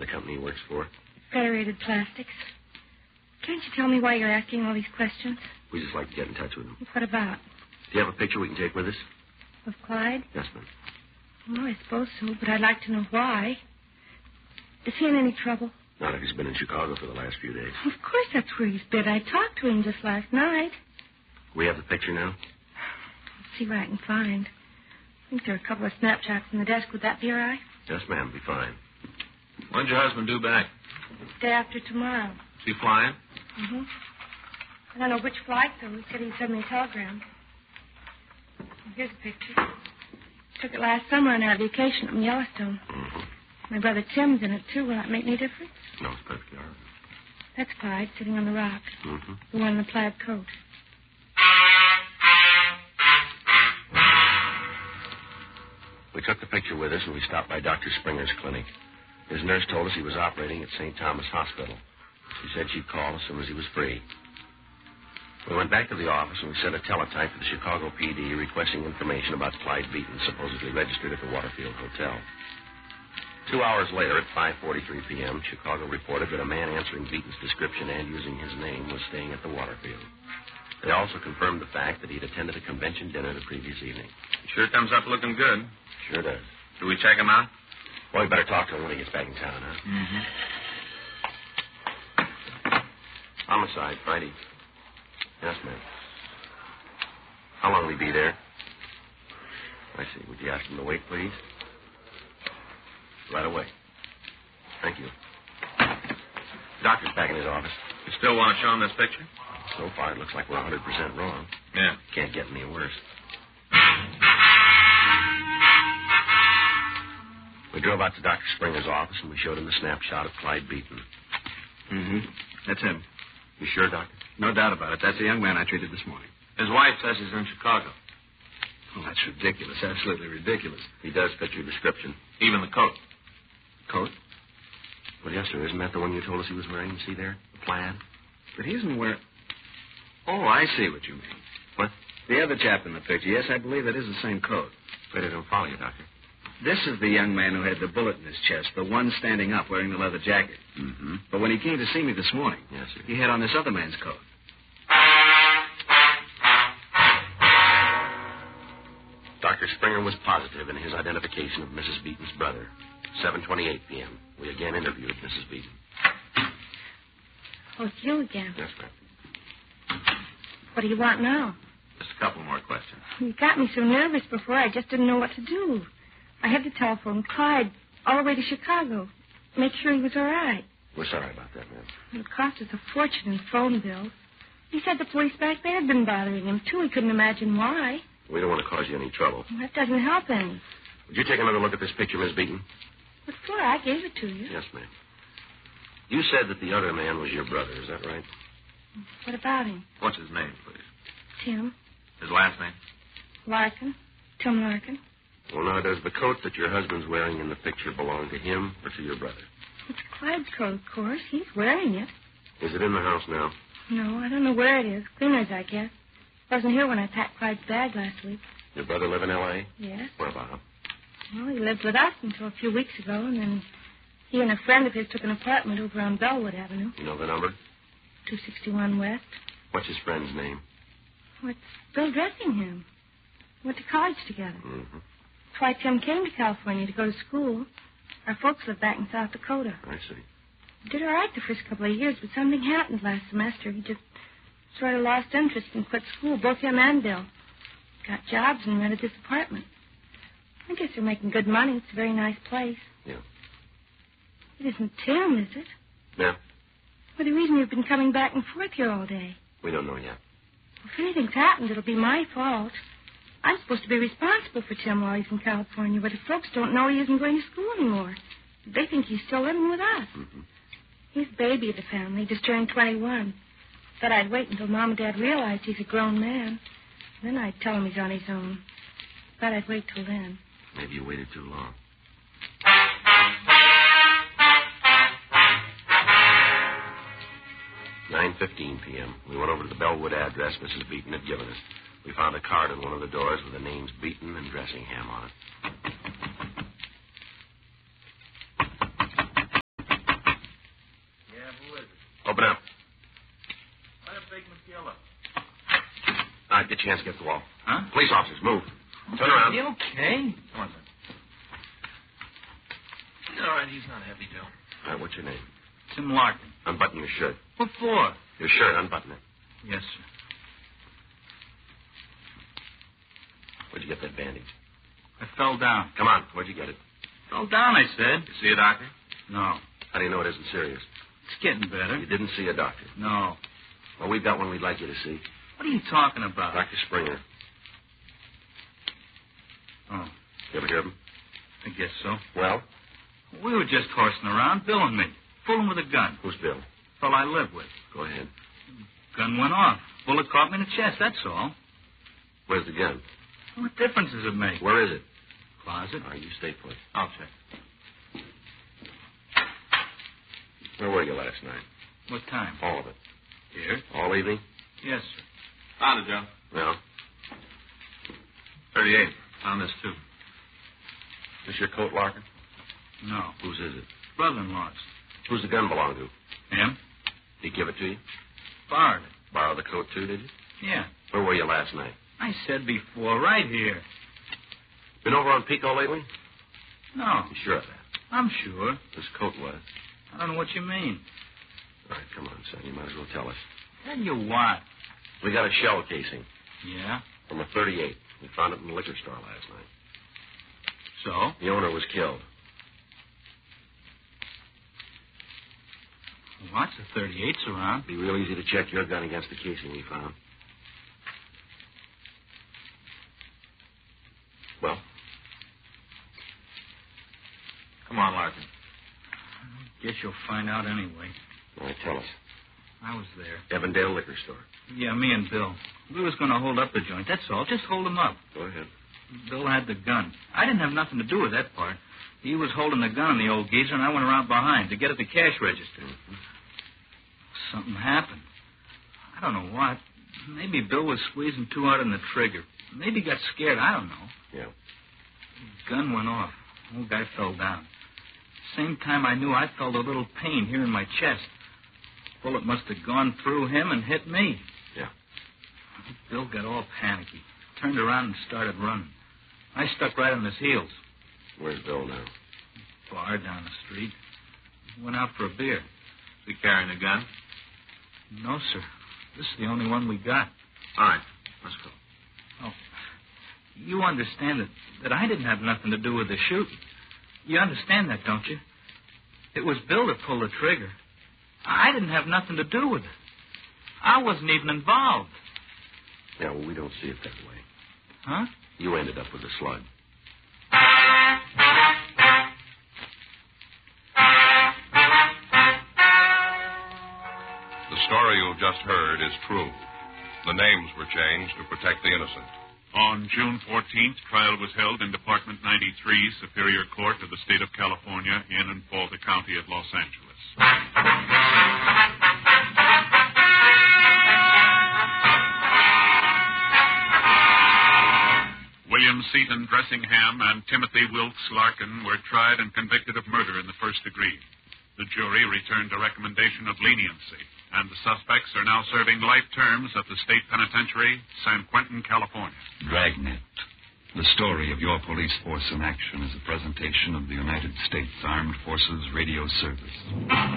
the company he works for? Federated Plastics. Can't you tell me why you're asking all these questions? We just like to get in touch with him. What about? Do you have a picture we can take with us? Of Clyde? Yes, ma'am. Well, I suppose so, but I'd like to know why. Is he in any trouble? Not if he's been in Chicago for the last few days. Of course that's where he's been. I talked to him just last night. We have the picture now? Let's see what I can find. I think there are a couple of snapshots in the desk. Would that be all right? Yes, ma'am. Be fine. When's your husband due back? Day after tomorrow. Is he flying? Mm-hmm. I don't know which flight, though. He said he sent me a telegram. Here's a picture. Took it last summer on our vacation in Yellowstone. Mm-hmm. My brother Tim's in it, too. Will that make any difference? No, it's perfectly all right. That's Clyde, sitting on the rock. Mm-hmm. The one in the plaid coat. We took the picture with us, and we stopped by Dr. Springer's clinic. His nurse told us he was operating at St. Thomas Hospital. She said she'd call as soon as he was free. We went back to the office, and we sent a teletype to the Chicago PD requesting information about Clyde Beaton, supposedly registered at the Waterfield Hotel. 2 hours later, at 5:43 p.m., Chicago reported that a man answering Beaton's description and using his name was staying at the Waterfield. They also confirmed the fact that he'd attended a convention dinner the previous evening. He sure comes up looking good. Sure does. Do we check him out? Well, we better talk to him when he gets back in town, huh? Mm-hmm. Homicide, Friday. Yes, ma'am. How long will he be there? I see. Would you ask him to wait, please? Right away. Thank you. Doctor's back in his office. You still want to show him this picture? So far, it looks like we're 100% wrong. Yeah. Can't get any worse. We drove out to Dr. Springer's office, and we showed him the snapshot of Clyde Beaton. Mm-hmm. That's him. You sure, Doctor? No doubt about it. That's the young man I treated this morning. His wife says he's in Chicago. Oh, that's ridiculous. Absolutely ridiculous. He does fit your description. Even the coat. Coat? Well, yes, sir. Isn't that the one you told us he was wearing? You see there? The plaid? But he isn't wearing... Oh, I see what you mean. What? The other chap in the picture. Yes, I believe that is the same coat. Afraid I don't follow you, Doctor. This is the young man who had the bullet in his chest, the one standing up wearing the leather jacket. Mm-hmm. But when he came to see me this morning, yes, sir, he had on this other man's coat. Dr. Springer was positive in his identification of Mrs. Beaton's brother. 7:28 p.m. We again interviewed Mrs. Beaton. Oh, it's you again. Yes, ma'am. What do you want now? Just a couple more questions. You got me so nervous before, I just didn't know what to do. I had to telephone Clyde all the way to Chicago. Make sure he was all right. We're sorry about that, ma'am. It cost us a fortune in phone bills. He said the police back there had been bothering him, too. He couldn't imagine why. We don't want to cause you any trouble. Well, that doesn't help any. Would you take another look at this picture, Miss Beaton? What for? I gave it to you. Yes, ma'am. You said that the other man was your brother. Is that right? What about him? What's his name, please? Tim. His last name? Larkin. Tim Larkin. Well, now, does the coat that your husband's wearing in the picture belong to him or to your brother? It's Clyde's coat, of course. He's wearing it. Is it in the house now? No, I don't know where it is. Cleaner's, I guess. Wasn't here when I packed Clyde's bag last week. Your brother live in L.A.? Yes. Where about? Well, he lived with us until a few weeks ago, and then he and a friend of his took an apartment over on Bellwood Avenue. You know the number? 261 West. What's his friend's name? Oh, it's Bill Dressingham. Went to college together. Mm-hmm. That's why Tim came to California to go to school. Our folks live back in South Dakota. I see. He did all right the first couple of years, but something happened last semester. He just sort of lost interest and quit school, both him and Bill. Got jobs and rented this apartment. I guess they're making good money. It's a very nice place. Yeah. It isn't Tim, is it? Yeah. Well, the reason you've been coming back and forth here all day. We don't know yet. Well, if anything's happened, it'll be my fault. I'm supposed to be responsible for Tim while he's in California, but if folks don't know he isn't going to school anymore, they think he's still living with us. Mm-hmm. He's the baby of the family, just turned 21. Said I'd wait until Mom and Dad realized he's a grown man. Then I'd tell him he's on his own. Thought I'd wait till then. Maybe you waited too long. "9:15 p.m. We went over to the Bellwood address Mrs. Beaton had given us. We found a card on one of the doors with the names Beaton and Dressingham on it. Open up. Let him take McGill. All right, get your hands against the wall. Huh? Police officers, move. Turn around. You okay? Come on, son. All right, he's not heavy, Joe. All right, what's your name? Tim Larkin. Unbutton your shirt. What for? Your shirt, unbutton it. Yes, sir. Where'd you get that bandage? I fell down. Come on, where'd you get it? Fell down, I said. You see a doctor? No. How do you know it isn't serious? It's getting better. You didn't see a doctor. No. Well, we've got one we'd like you to see. What are you talking about? Dr. Springer. Oh, You ever hear of him? I guess so. Well, We were just horsing around, Bill and me. Fooling with a gun. who's Bill? Fellow I live with. Go ahead. Gun went off. Bullet caught me in the chest, that's all. Where's the gun? What difference does it make? Where is it? Closet. All right, you stay put. I'll check. Where were you last night? What time? All of it. Here. All evening? Yes, sir. Found it, Joe. No. 38. Found this, too. Is this your coat, Larkin? No. Whose is it? Brother-in-law's. Who's the gun belong to? Him? Did he give it to you? Borrowed it. Borrow the coat, too, did you? Yeah. Where were you last night? I said before, right here. Been over on Pico lately? No. You sure of that? I'm sure. This coat was. I don't know what you mean. All right, come on, son. You might as well tell us. Tell you what. We got a shell casing Yeah? from a 38. We found it in the liquor store last night. So? The owner was killed. Lots of 38s around. Be real easy to check your gun against the casing we found. Well? Come on, Larkin. Guess you'll find out anyway. All right, tell us. I was there. Evandale Liquor Store. Yeah, me and Bill. We was going to hold up the joint, that's all. Just hold him up. Go ahead. Bill had the gun. I didn't have nothing to do with that part. He was holding the gun on the old geezer, and I went around behind to get at the cash register. Mm-hmm. Something happened. I don't know what. Maybe Bill was squeezing too hard on the trigger. Maybe he got scared. I don't know. Yeah. The gun went off. The old guy fell down. Same time I knew I felt a little pain here in my chest. Bullet must have gone through him and hit me. Yeah. Bill got all panicky. Turned around and started running. I stuck right on his heels. Where's Bill now? Bar down the street. Went out for a beer. Is he carrying a gun? No, sir. This is the only one we got. All right. Let's go. Oh, you understand that I didn't have nothing to do with the shooting. You understand that, don't you? It was Bill that pulled the trigger. I didn't have nothing to do with it. I wasn't even involved. Yeah, well, we don't see it that way. Huh? You ended up with a slug. The story you've just heard is true. The names were changed to protect the innocent. On June 14th, trial was held in Department 93, Superior Court of the State of California, in and for the County of Los Angeles. William Seaton Dressingham and Timothy Wilkes Larkin were tried and convicted of murder in the first degree. The jury returned a recommendation of leniency, and the suspects are now serving life terms at the State Penitentiary, San Quentin, California. Dragnet. The story of your police force in action is a presentation of the United States Armed Forces Radio Service.